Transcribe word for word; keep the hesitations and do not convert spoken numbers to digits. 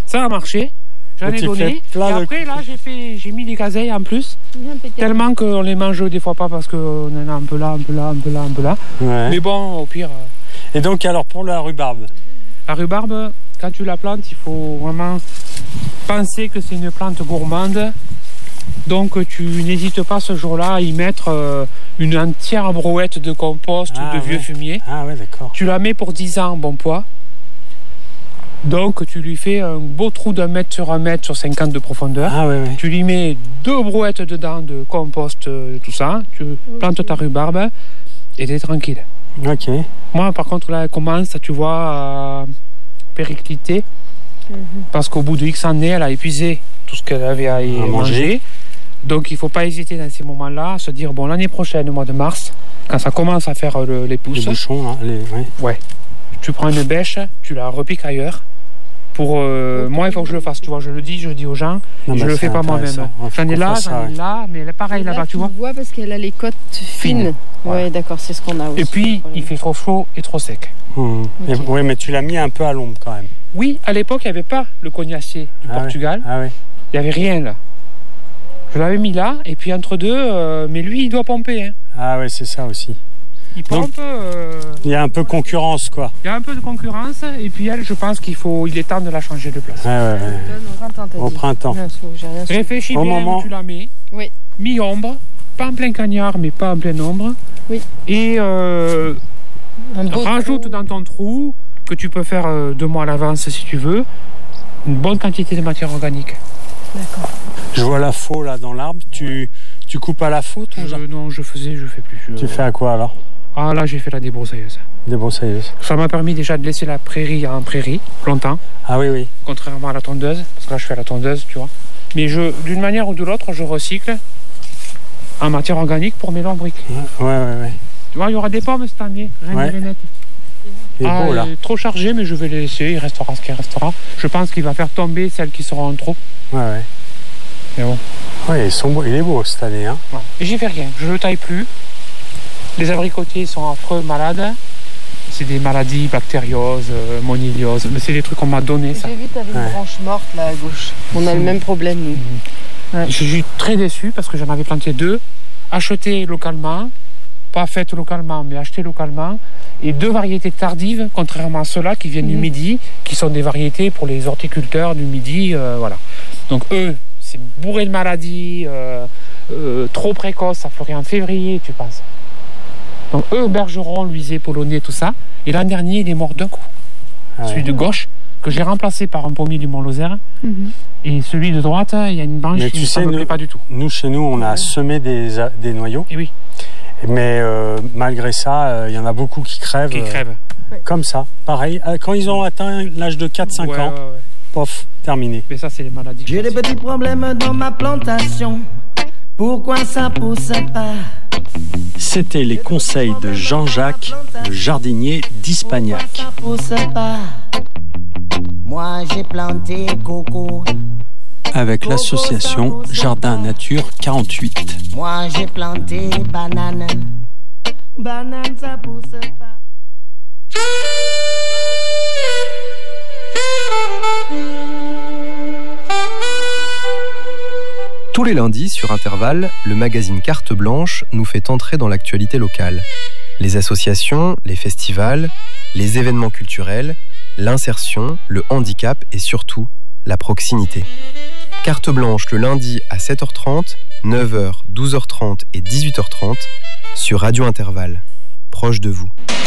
Ça a marché. J'en ai donné. Et après, là, j'ai, fait, j'ai mis des caseilles en plus. Tellement qu'on les mange des fois pas parce qu'on en a un peu là, un peu là, un peu là, un peu là. Ouais. Mais bon, au pire. Et donc, alors, pour la rhubarbe? La rhubarbe, quand tu la plantes, il faut vraiment penser que c'est une plante gourmande. Donc, tu n'hésites pas ce jour-là à y mettre une entière brouette de compost ah, ou de ouais. vieux fumier. Ah ouais, d'accord. Tu la mets pour dix ans en bon poids. Donc tu lui fais un beau trou d'un mètre sur un mètre sur cinquante de profondeur. Ah, ouais, ouais. Tu lui mets deux brouettes dedans de compost, tout ça. Tu okay. plantes ta rhubarbe et t'es tranquille. Ok. Moi par contre là elle commence, tu vois, à péricliter. Mm-hmm. Parce qu'au bout de X années, elle a épuisé tout ce qu'elle avait à y à manger. manger. Donc il ne faut pas hésiter dans ces moments-là à se dire, bon l'année prochaine, au mois de mars, quand ça commence à faire le, les pousses. Les bouchons, hein, les... Ouais. ouais. Tu prends une bêche, tu la repiques ailleurs. Pour euh, moi, il faut que je le fasse. Tu vois, je le dis, je le dis aux gens. Non, je le fais pas moi-même. J'en ai là, j'en ai là, mais elle est pareil là-bas, tu vois. Tu vois parce qu'elle a les côtes fines. fines. Ouais, ouais, d'accord, c'est ce qu'on a aussi. Et puis, il fait trop chaud et trop sec. Mmh. Okay. Et, oui, mais tu l'as mis un peu à l'ombre quand même. Oui, à l'époque, il n'y avait pas le cognacier du ah Portugal. Ouais. Ah ouais. Il n'y avait rien là. Je l'avais mis là, et puis entre deux, euh, mais lui, il doit pomper. Hein. Ah ouais, c'est ça aussi. Il pompe. Euh, il y a un peu concurrence, quoi. Il y a un peu de concurrence, et puis elle, je pense qu'il faut, il est temps de la changer de place. Ouais, ouais, ouais. Au printemps, Au printemps. Réfléchis bien moment... où tu la mets. Oui. Mi-ombre, pas en plein cagnard, mais pas en plein ombre. Oui. Et euh, rajoute trou. Dans ton trou, que tu peux faire euh, deux mois à l'avance si tu veux, une bonne quantité de matière organique. D'accord. Je vois la faux là dans l'arbre. Tu, tu coupes à la faux ton je, Non, je faisais, je fais plus. Je... Tu fais à quoi alors? Ah là, j'ai fait la débroussailleuse. Débroussailleuse. Ça m'a permis déjà de laisser la prairie en prairie longtemps. Ah oui, oui. Contrairement à la tondeuse, parce que là je fais la tondeuse, tu vois. Mais je, d'une manière ou de l'autre, je recycle en matière organique pour mes lombriques. Ouais, ouais, ouais. Tu vois, il y aura des pommes cette année, rien ouais. de net. Il est ah, beau là. Il est trop chargé, mais je vais les laisser, il restera ce qu'il restera. Je pense qu'il va faire tomber celles qui seront en trop. Ouais, ouais. Mais bon. Ouais, ils sont beaux, il est beau cette année. Hein. Ouais. Et j'y fais rien, je ne le taille plus. Les abricotiers sont affreux malades. C'est des maladies bactérioses, euh, monilioses. Mais c'est des trucs qu'on m'a donné, ça. J'ai vu, tu avais ouais. une branche morte là à gauche. On a mmh. le même problème, nous. Mmh. Ouais. Je suis très déçu parce que j'en avais planté deux, achetées localement, pas faites localement, mais achetées localement. Et deux variétés tardives, contrairement à ceux-là qui viennent mmh. du Midi, qui sont des variétés pour les horticulteurs du Midi. Euh, voilà. Donc eux, c'est bourré de maladies, euh, euh, trop précoce, ça fleurit en février, tu penses. Donc eux, bergerons, luisés, polonais, tout ça. Et l'an dernier, il est mort d'un coup. Ah celui ouais. de gauche, que j'ai remplacé par un pommier du Mont-Lozère. Mm-hmm. Et celui de droite, il y a une branche mais qui ne me plaît pas du tout. Nous, chez nous, on a semé des, des noyaux. Et oui. Mais euh, malgré ça, il euh, y en a beaucoup qui crèvent. Qui crèvent. Euh, comme ça, pareil. Quand ils ont atteint l'âge de quatre cinq ouais, ans, ouais, ouais. pof, terminé. Mais ça, c'est les maladies. J'ai des petits problèmes dans ma plantation. Pourquoi ça pousse pas? C'était les conseils de Jean-Jacques, le jardinier d'Ispagnac. Moi j'ai planté coco. Avec l'association Jardin Nature quarante-huit. Moi j'ai planté banane. Banane ça pousse pas. Tous les lundis, sur Intervalle, le magazine Carte Blanche nous fait entrer dans l'actualité locale. Les associations, les festivals, les événements culturels, l'insertion, le handicap et surtout, la proximité. Carte Blanche le lundi à sept heures trente, neuf heures, douze heures trente et dix-huit heures trente sur Radio Intervalle, proche de vous.